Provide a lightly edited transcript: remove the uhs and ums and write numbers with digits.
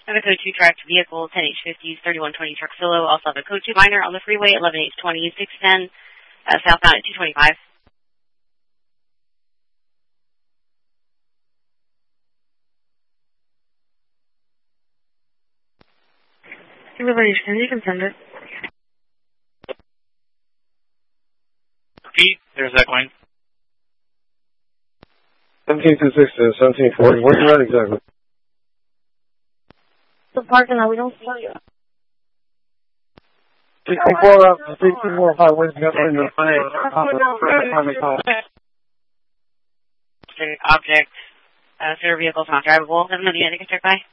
I have a code 2 tracked vehicle, 10H50s, 3120 truck solo. Also have a code 2 minor on the freeway, 11820, 610, southbound at 225. You can send it. Repeat, there's that going. 1726 to 1740. Where you at exactly? The parking lot, we don't see you. 64 up, 64 highway, in the Object, their vehicle's not drivable. Doesn't know the indicator by.